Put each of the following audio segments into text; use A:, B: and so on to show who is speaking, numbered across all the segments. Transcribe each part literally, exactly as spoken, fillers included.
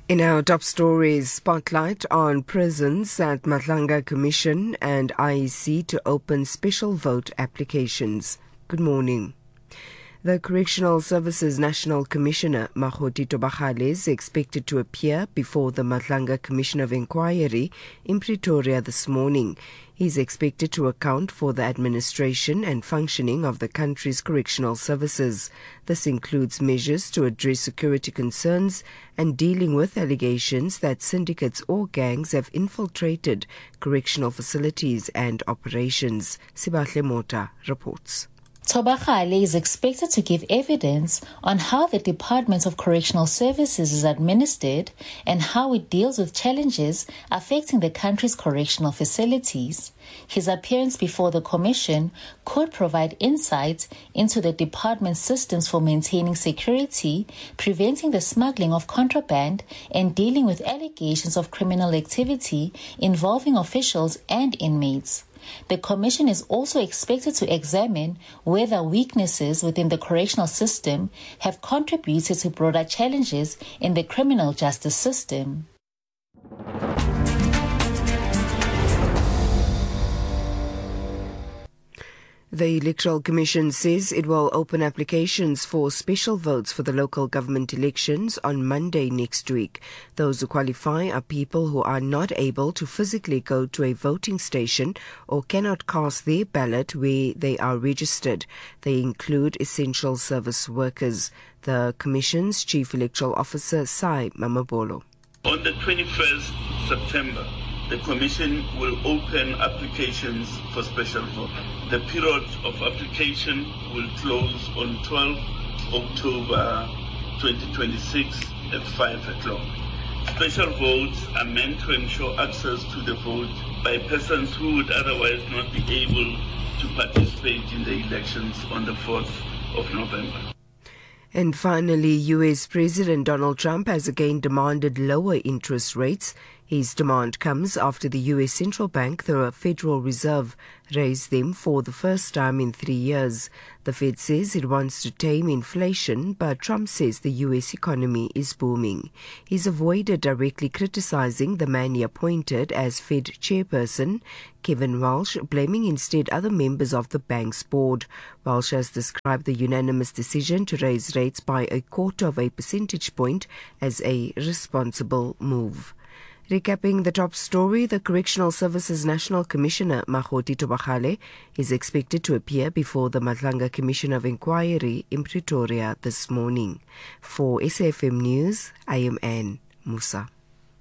A: In our top stories, spotlight on prisons at Matlanga Commission and I E C to open special vote applications. Good morning. The Correctional Services National Commissioner, Makgothi Tobagale, is expected to appear before the Matlanga Commission of Inquiry in Pretoria this morning. He is expected to account for the administration and functioning of the country's correctional services. This includes measures to address security concerns and dealing with allegations that syndicates or gangs have infiltrated correctional facilities and operations. Sibahle Mota reports.
B: Tobagale is expected to give evidence on how the Department of Correctional Services is administered and how it deals with challenges affecting the country's correctional facilities. His appearance before the Commission could provide insight into the department's systems for maintaining security, preventing the smuggling of contraband, and dealing with allegations of criminal activity involving officials and inmates. The Commission is also expected to examine whether weaknesses within the correctional system have contributed to broader challenges in the criminal justice system.
A: The Electoral Commission says it will open applications for special votes for the local government elections on Monday next week. Those who qualify are people who are not able to physically go to a voting station or cannot cast their ballot where they are registered. They include essential service workers. The Commission's Chief Electoral Officer, Sai Mamabolo.
C: On the twenty-first of September, the Commission will open applications for special vote. The period of application will close on twelfth of October twenty twenty-six at five o'clock. Special votes are meant to ensure access to the vote by persons who would otherwise not be able to participate in the elections on the fourth of November.
A: And finally, U S President Donald Trump has again demanded lower interest rates. His demand comes after the U S Central Bank, the Federal Reserve, raised them for the first time in three years. The Fed says it wants to tame inflation, but Trump says the U S economy is booming. He's avoided directly criticizing the man he appointed as Fed chairperson, Kevin Walsh, blaming instead other members of the bank's board. Walsh has described the unanimous decision to raise rates by a quarter of a percentage point as a responsible move. Recapping the top story, the Correctional Services National Commissioner, Makgothi Tobagale, is expected to appear before the Matlanga Commission of Inquiry in Pretoria this morning. For S A F M News, I am Anne Musa.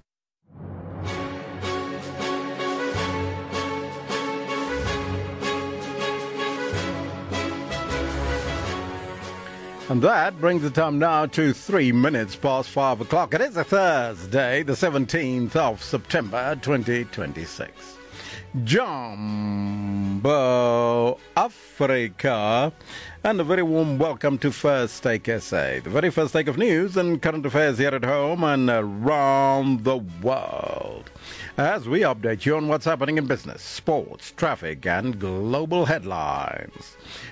D: And that brings the time now to three minutes past five o'clock. It is a Thursday, the seventeenth of September, twenty twenty-six. Jumbo Africa, and a very warm welcome to First Take S A, the very first take of news and current affairs here at home and around the world, as we update you on what's happening in business, sports, traffic, and global headlines.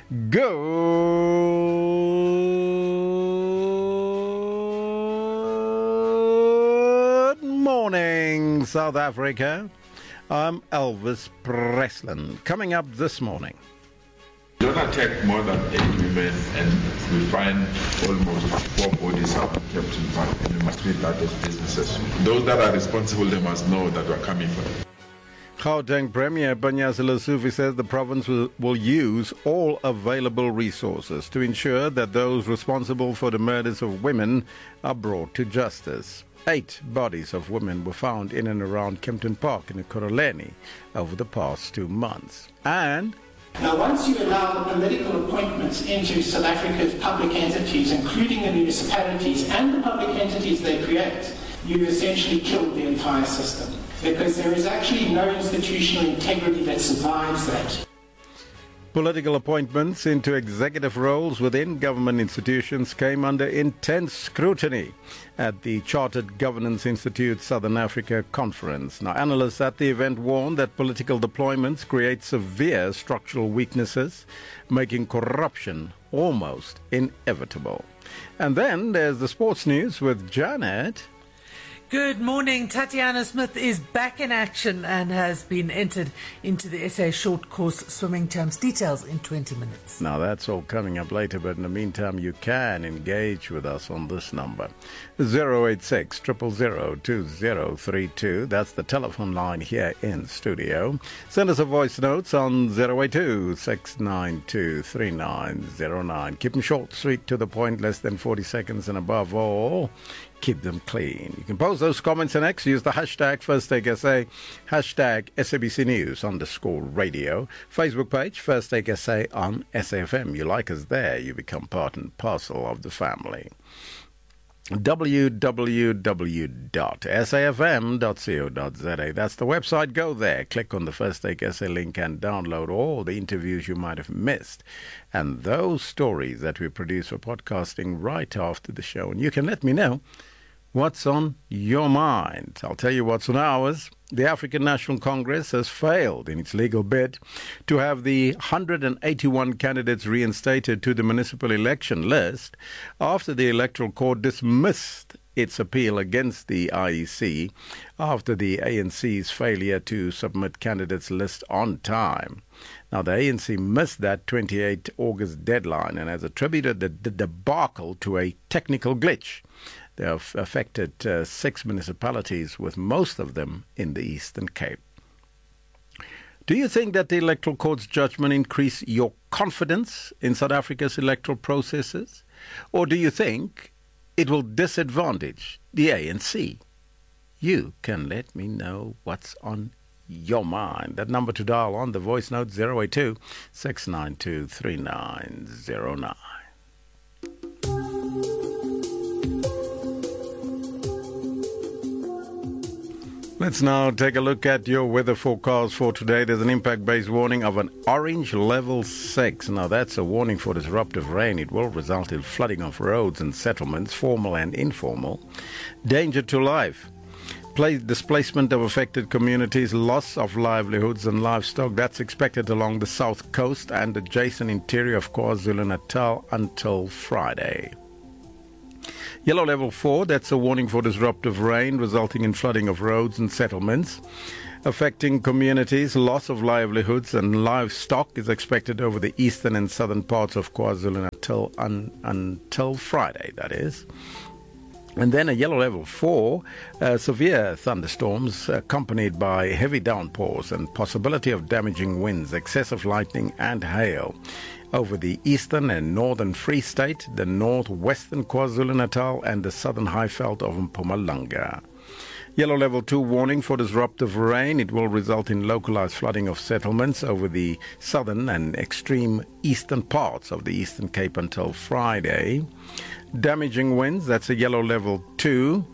D: Good morning, South Africa. I'm Elvis Presslin. Coming up this morning.
E: Don't attack more than eight women, and we find almost four bodies have been kept in park, and we must treat that as businesses. Those that are responsible, they must know that we're coming for them.
D: Gauteng Premier Panyaza Lesufi says the province will, will use all available resources to ensure that those responsible for the murders of women are brought to justice. Eight bodies of women were found in and around Kempton Park in Ekurhuleni over the past two months. And
F: now, once you allow the political appointments into South Africa's public entities, including the municipalities and the public entities they create, you've essentially killed the entire system, because there is actually no institutional integrity that survives that.
D: Political appointments into executive roles within government institutions came under intense scrutiny at the Chartered Governance Institute Southern Africa conference. Now, analysts at the event warned that political deployments create severe structural weaknesses, making corruption almost inevitable. And then there's the sports news with Janet.
G: Good morning. Tatiana Smith is back in action and has been entered into the S A Short Course Swimming Champs. Details in twenty minutes.
D: Now, that's all coming up later, but in the meantime, you can engage with us on this number, zero eight six, zero zero zero, two zero three two. That's the telephone line here in studio. Send us a voice notes on zero eight two, six nine two, three nine zero nine. Keep them short, sweet, to the point, less than forty seconds, and above all, keep them clean. You can post those comments and X. Use the hashtag First Take S A, hashtag S A B C News underscore radio. Facebook page First Take S A on S A F M. You like us there, you become part and parcel of the family. w w w dot s a f m dot co dot z a. That's the website. Go there, click on the First Take S A link and download all the interviews you might have missed and those stories that we produce for podcasting right after the show. And you can let me know what's on your mind. I'll tell you what's on ours. The African National Congress has failed in its legal bid to have the one hundred eighty-one candidates reinstated to the municipal election list after the Electoral Court dismissed its appeal against the I E C after the A N C's failure to submit candidates list on time. Now, the A N C missed that twenty-eighth August deadline and has attributed the, the debacle to a technical glitch. They have affected uh, six municipalities, with most of them in the Eastern Cape. Do you think that the Electoral Court's judgment increased your confidence in South Africa's electoral processes? Or do you think it will disadvantage the A N C? You can let me know what's on your mind. That number to dial on the voice note, zero eight two, six nine two, three nine zero nine. Let's now take a look at your weather forecast for today. There's an impact-based warning of an orange level six. Now, that's a warning for disruptive rain. It will result in flooding of roads and settlements, formal and informal. Danger to life. Place displacement of affected communities, loss of livelihoods and livestock. That's expected along the south coast and adjacent interior of KwaZulu-Natal until Friday. Yellow level four, that's a warning for disruptive rain resulting in flooding of roads and settlements. Affecting communities, loss of livelihoods and livestock is expected over the eastern and southern parts of KwaZulu-Natal un, until Friday, that is. And then a yellow level four, uh, severe thunderstorms accompanied by heavy downpours and possibility of damaging winds, excessive lightning and hail over the eastern and northern Free State, the northwestern KwaZulu-Natal and the southern Highveld of Mpumalanga. Yellow level two warning for disruptive rain. It will result in localized flooding of settlements over the southern and extreme eastern parts of the Eastern Cape until Friday. Damaging winds, that's a yellow level two.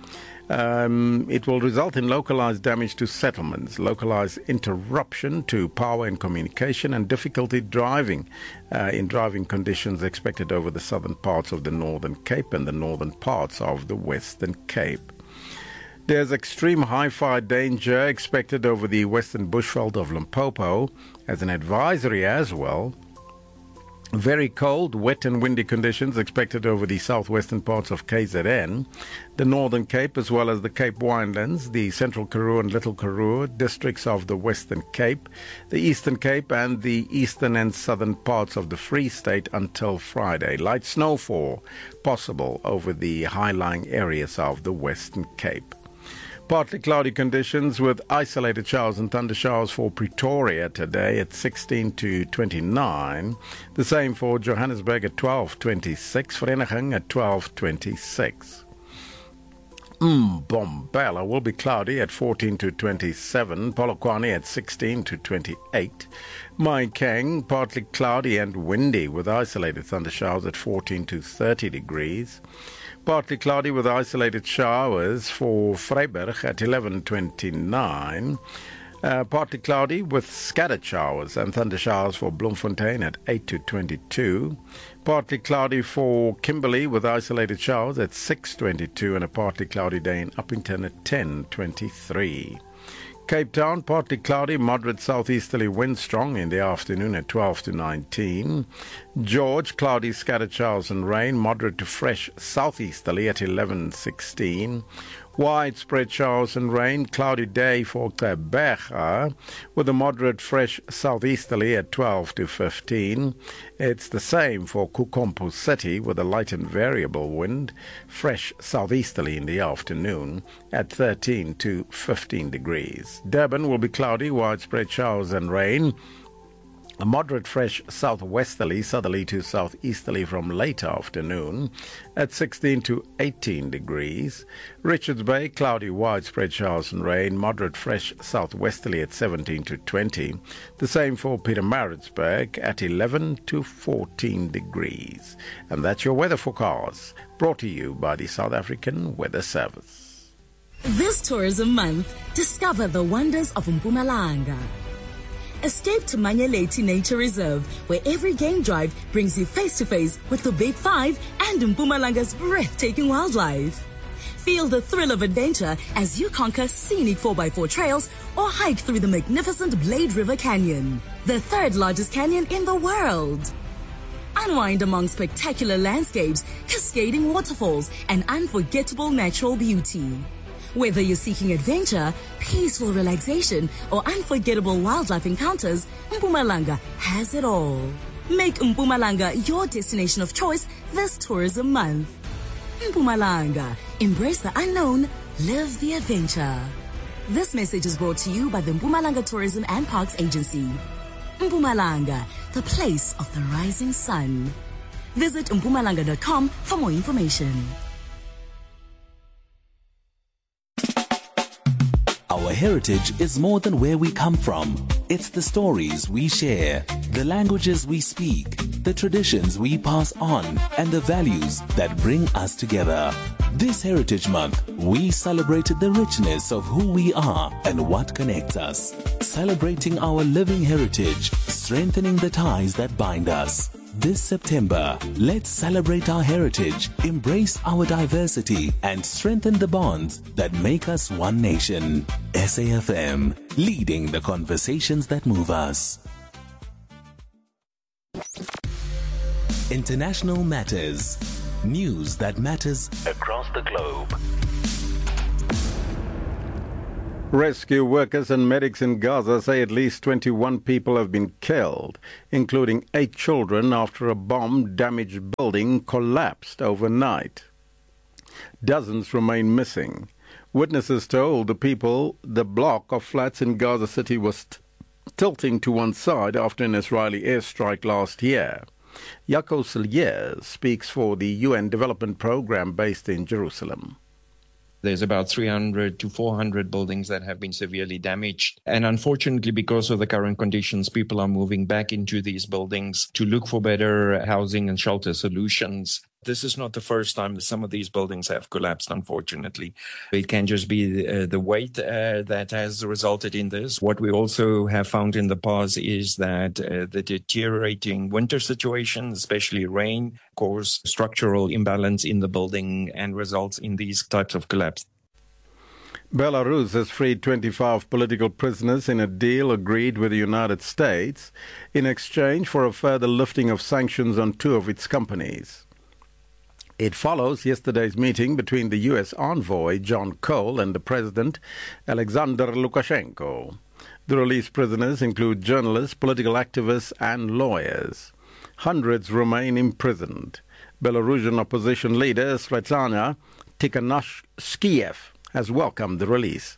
D: Um, it will result in localized damage to settlements, localized interruption to power and communication, and difficulty driving uh, in driving conditions expected over the southern parts of the Northern Cape and the northern parts of the Western Cape. There's extreme high fire danger expected over the western bushveld of Limpopo as an advisory as well. Very cold, wet and windy conditions expected over the southwestern parts of K Z N, the Northern Cape as well as the Cape Winelands, the Central Karoo and Little Karoo districts of the Western Cape, the Eastern Cape and the eastern and southern parts of the Free State until Friday. Light snowfall possible over the high-lying areas of the Western Cape. Partly cloudy conditions with isolated showers and thunder showers for Pretoria today at sixteen to twenty-nine. The same for Johannesburg at twelve twenty-six. Vereeniging at twelve twenty-six. Mbombela will be cloudy at fourteen to twenty-seven. Polokwane at sixteen to twenty-eight. Maikeng partly cloudy and windy with isolated thunder showers at fourteen to thirty degrees. Partly cloudy with isolated showers for Vryburg at eleven twenty-nine. Uh, partly cloudy with scattered showers and thunder showers for Bloemfontein at eight to twenty-two. Partly cloudy for Kimberley with isolated showers at six twenty-two, and a partly cloudy day in Uppington at ten twenty-three. Cape Town, partly cloudy, moderate southeasterly wind strong in the afternoon at twelve to nineteen. George, cloudy, scattered showers and rain, moderate to fresh southeasterly at eleven sixteen. Widespread showers and rain, cloudy day for Gqeberha, with a moderate fresh southeasterly at twelve to fifteen. It's the same for Kukompu City, with a light and variable wind, fresh southeasterly in the afternoon at thirteen to fifteen degrees. Durban will be cloudy, widespread showers and rain. A moderate fresh southwesterly, southerly to southeasterly from late afternoon at sixteen to eighteen degrees. Richards Bay, cloudy, widespread showers and rain, moderate fresh southwesterly at seventeen to twenty. The same for Pietermaritzburg at eleven to fourteen degrees. And that's your weather forecast, brought to you by the South African Weather Service.
H: This tourism month, discover the wonders of Mpumalanga. Escape to Manyeleti Nature Reserve, where every game drive brings you face-to-face with the Big Five and Mpumalanga's breathtaking wildlife. Feel the thrill of adventure as you conquer scenic four by four trails or hike through the magnificent Blade River Canyon, the third largest canyon in the world. Unwind among spectacular landscapes, cascading waterfalls, and unforgettable natural beauty. Whether you're seeking adventure, peaceful relaxation, or unforgettable wildlife encounters, Mpumalanga has it all. Make Mpumalanga your destination of choice this tourism month. Mpumalanga, embrace the unknown, live the adventure. This message is brought to you by the Mpumalanga Tourism and Parks Agency. Mpumalanga, the place of the rising sun. Visit mpumalanga dot com for more information.
I: Our heritage is more than where we come from. It's the stories we share, the languages we speak, the traditions we pass on, and the values that bring us together. This Heritage Month, we celebrated the richness of who we are and what connects us. Celebrating our living heritage, strengthening the ties that bind us. This September, let's celebrate our heritage, embrace our diversity, and strengthen the bonds that make us one nation. S A F M, leading the conversations that move us. International Matters. News that matters across the globe.
D: Rescue workers and medics in Gaza say at least twenty-one people have been killed, including eight children, after a bomb-damaged building collapsed overnight. Dozens remain missing. Witnesses told the people the block of flats in Gaza City was t- tilting to one side after an Israeli airstrike last year. Jaco Cilliers speaks for the U N Development Programme based in Jerusalem.
J: There's about three hundred to four hundred buildings that have been severely damaged. And unfortunately, because of the current conditions, people are moving back into these buildings to look for better housing and shelter solutions. This is not the first time that some of these buildings have collapsed, unfortunately. It can just be uh, the weight uh, that has resulted in this. What we also have found in the past is that uh, the deteriorating winter situation, especially rain, cause structural imbalance in the building and results in these types of collapse.
D: Belarus has freed twenty-five political prisoners in a deal agreed with the United States in exchange for a further lifting of sanctions on two of its companies. It follows yesterday's meeting between the U S envoy John Cole and the president Alexander Lukashenko. The released prisoners include journalists, political activists and lawyers. Hundreds remain imprisoned. Belarusian opposition leader Svetlana Tikhanovskaya has welcomed the release.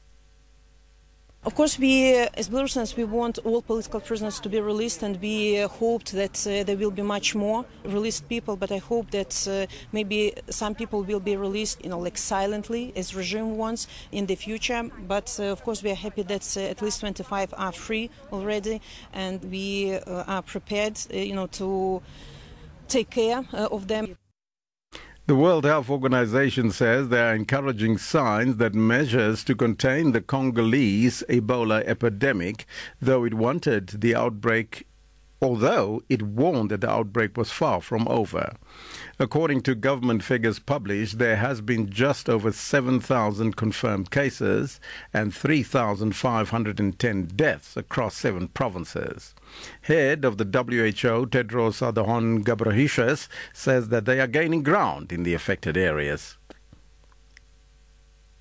K: Of course, we, as Belarusians, we want all political prisoners to be released, and we uh, hoped that uh, there will be much more released people, but I hope that uh, maybe some people will be released, you know, like silently, as regime wants in the future. But uh, of course, we are happy that uh, at least twenty-five are free already, and we uh, are prepared, uh, you know, to take care uh, of them.
D: The World Health Organization says there are encouraging signs that measures to contain the Congolese Ebola epidemic, though it wanted the outbreak, although it warned that the outbreak was far from over. According to government figures published, there has been just over seven thousand confirmed cases and three thousand five hundred ten deaths across seven provinces. Head of the W H O, Tedros Adhanom Ghebreyesus, says that they are gaining ground in the affected areas.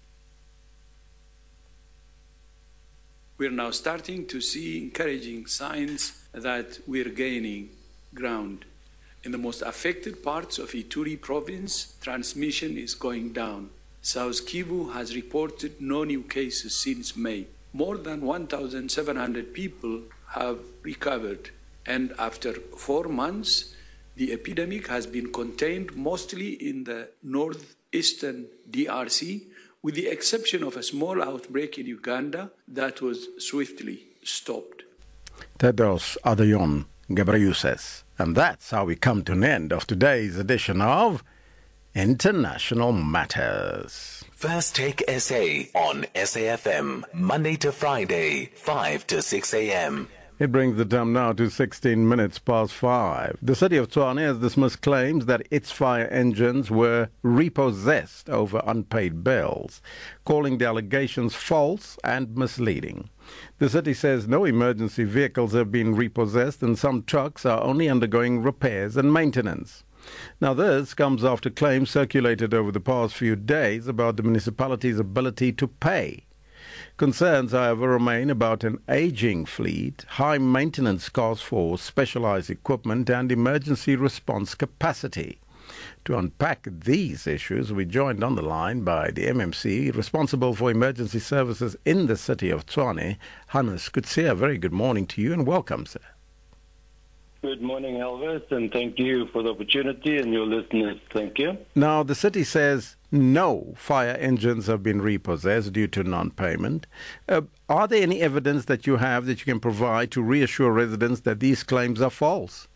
L: we're now starting to see encouraging signs that we're gaining ground. In the most affected parts of Ituri province, transmission is going down. South Kivu has reported no new cases since May. More than one thousand seven hundred people have recovered, and after four months, the epidemic has been contained mostly in the northeastern D R C, with the exception of a small outbreak in Uganda that was swiftly stopped.
D: Tedros Adhanom Ghebreyesus. And that's how we come to an end of today's edition of International Matters.
I: First Take S A on S A F M, Monday to Friday, five to six a.m.
D: It brings the time now to sixteen minutes past five. The city of Tshwane has dismissed claims that its fire engines were repossessed over unpaid bills, calling the allegations false and misleading. The city says no emergency vehicles have been repossessed and some trucks are only undergoing repairs and maintenance. Now this comes after claims circulated over the past few days about the municipality's ability to pay. Concerns, however, remain about an aging fleet, high maintenance costs for specialized equipment and emergency response capacity. To unpack these issues, we joined on the line by the M M C responsible for emergency services in the city of Tshwane, Hannes Kutsia. Very good morning to you and welcome, sir.
M: Good morning, Elvis, and thank you for the opportunity, and your listeners, thank you.
D: Now, the city says no fire engines have been repossessed due to non-payment. Uh, are there any evidence that you have that you can provide to reassure residents that these claims are false?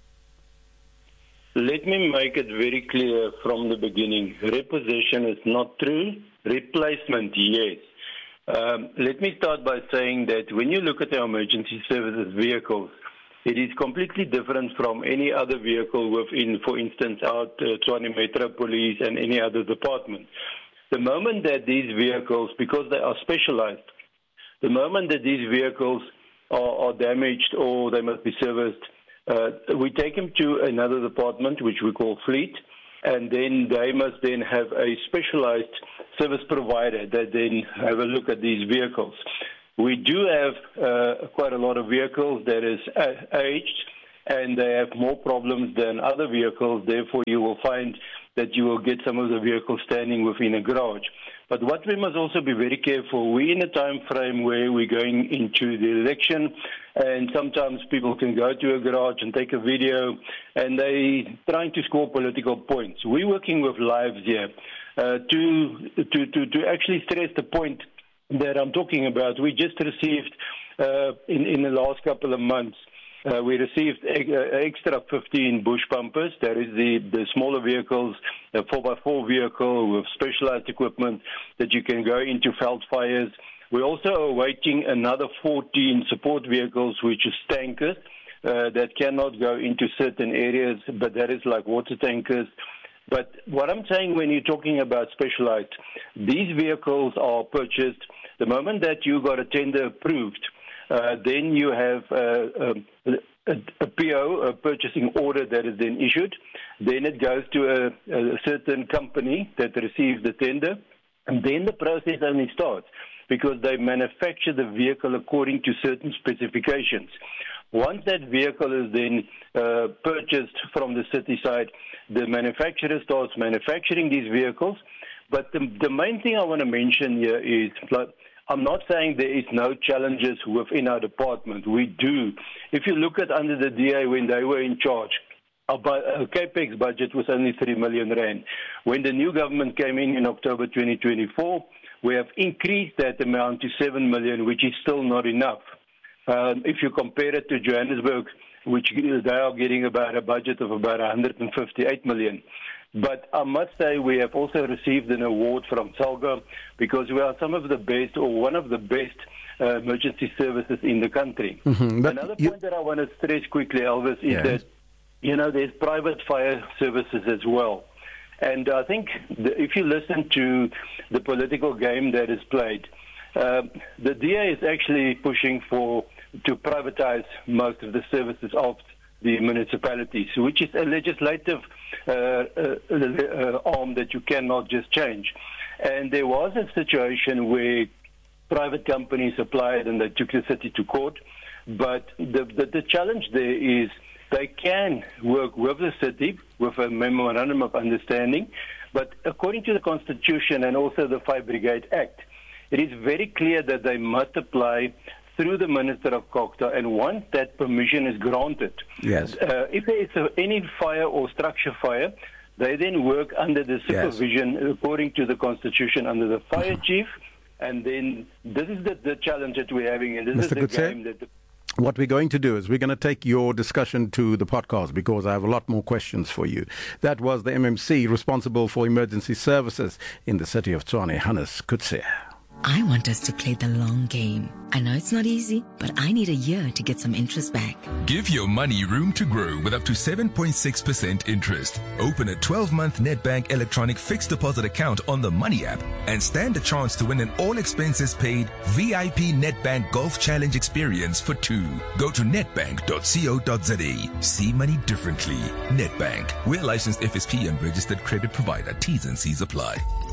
M: Let me make it very clear from the beginning. Repossession is not true. Replacement, yes. Um, let me start by saying that when you look at our emergency services vehicles, it is completely different from any other vehicle within, for instance, our uh, Tshwane Metro Police and any other department. The moment that these vehicles, because they are specialized, the moment that these vehicles are, are damaged or they must be serviced, uh, we take them to another department, which we call fleet, and then they must then have a specialized service provider that then have a look at these vehicles. We do have uh, quite a lot of vehicles that is aged, and they have more problems than other vehicles. Therefore, you will find that you will get some of the vehicles standing within a garage. But what we must also be very careful, we're in a time frame where we're going into the election, and sometimes people can go to a garage and take a video, and they're trying to score political points. We're working with lives here uh, to, to, to, to actually stress the point that I'm talking about. We just received, uh, in, in the last couple of months, uh, we received a, a extra fifteen bush pumpers. That is the, the smaller vehicles, a four by four vehicle with specialized equipment that you can go into veld fires. We're also awaiting another fourteen support vehicles, which is tankers, uh, that cannot go into certain areas, but that is like water tankers. But what I'm saying when you're talking about specialized, these vehicles are purchased. The moment that you got a tender approved, uh, then you have uh, a, a, a P O, a purchasing order that is then issued. Then it goes to a, a certain company that receives the tender, and then the process only starts because they manufacture the vehicle according to certain specifications. Once that vehicle is then uh, purchased from the city side, the manufacturer starts manufacturing these vehicles. But the, the main thing I want to mention here is, like, I'm not saying there is no challenges within our department. We do. If you look at under the D A when they were in charge, our, our capex budget was only three million rand. When the new government came in in October twenty twenty-four, we have increased that amount to seven million, which is still not enough. Um, if you compare it to Johannesburg, which they are getting about a budget of about one hundred fifty-eight million. But I must say we have also received an award from SALGA because we are some of the best or one of the best uh, emergency services in the country.
D: Mm-hmm.
M: Another you... point that I want to stress quickly, Elvis, is yes. that, you know, there's private fire services as well. And I think the, if you listen to the political game that is played, uh, the D A is actually pushing for to privatize most of the services of the municipalities, which is a legislative uh, uh, uh, arm that you cannot just change. And there was a situation where private companies applied and they took the city to court. But the, the, the challenge there is they can work with the city with a memorandum of understanding. But according to the Constitution and also the Fire Brigade Act, it is very clear that they must apply through the Minister of Kokta, and once that permission is granted,
D: yes.
M: uh, if there is a, any fire or structure fire, they then work under the supervision, yes. according to the Constitution, under the fire chief, and then this is the, the challenge that we're having, and this
D: Mister
M: is the game that... The
D: What we're going to do is we're going to take your discussion to the podcast because I have a lot more questions for you. That was the M M C responsible for emergency services in the city of Tshwane, Hannes Kutse.
N: I want us to play the long game. I know it's not easy, but I need a year to get some interest back.
O: Give your money room to grow with up to seven point six percent interest. Open a twelve-month Nedbank electronic fixed deposit account on the Money app and stand a chance to win an all-expenses-paid V I P Nedbank Golf Challenge experience for two. Go to nedbank dot co dot za. See money differently. Nedbank. We're licensed F S P and registered credit provider. T's and C's apply.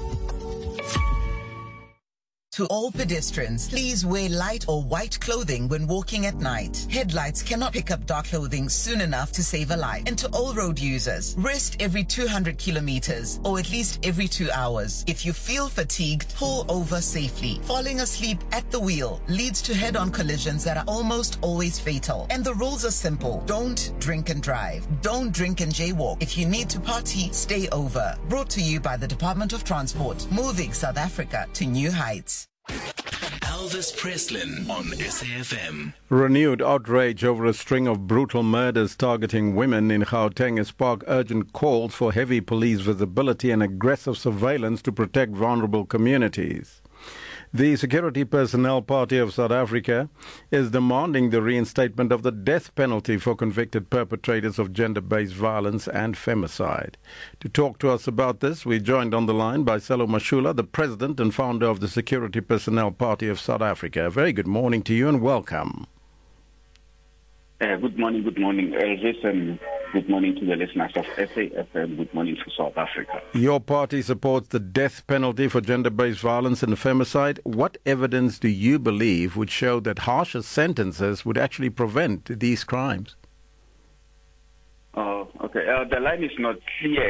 P: To all pedestrians, please wear light or white clothing when walking at night. Headlights cannot pick up dark clothing soon enough to save a life. And to all road users, rest every two hundred kilometers or at least every two hours. If you feel fatigued, pull over safely. Falling asleep at the wheel leads to head-on collisions that are almost always fatal. And the rules are simple. Don't drink and drive. Don't drink and jaywalk. If you need to party, stay over. Brought to you by the Department of Transport, moving South Africa to new heights.
I: Elvis Preslin on S A F M.
D: Renewed outrage over a string of brutal murders targeting women in Gauteng has sparked urgent calls for heavy police visibility and aggressive surveillance to protect vulnerable communities. The Security Personnel Party of South Africa is demanding the reinstatement of the death penalty for convicted perpetrators of gender-based violence and femicide. To talk to us about this, we're joined on the line by Sello Mashula, the President and founder of the Security Personnel Party of South Africa. A very good morning to you and welcome.
Q: Uh, good morning, good morning, Elvis, and good morning to the listeners of S A F M. Good morning to South Africa.
D: Your party supports the death penalty for gender-based violence and femicide. What evidence do you believe would show that harsher sentences would actually prevent these crimes?
Q: Oh, okay. Uh, the line is not clear.